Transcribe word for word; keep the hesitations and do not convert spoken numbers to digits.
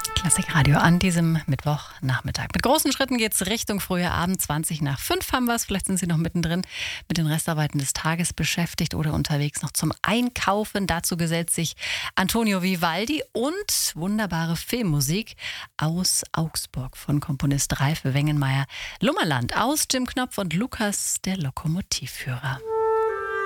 Klassikradio an diesem Mittwochnachmittag. Mit großen Schritten geht es Richtung früher Abend. zwanzig nach fünf haben wir es. Vielleicht sind Sie noch mittendrin mit den Restarbeiten des Tages beschäftigt oder unterwegs noch zum Einkaufen. Dazu gesellt sich Antonio Vivaldi und wunderbare Filmmusik aus Augsburg von Komponist Ralf Wengenmeier. Lummerland aus Jim Knopf und Lukas, der Lokomotivführer.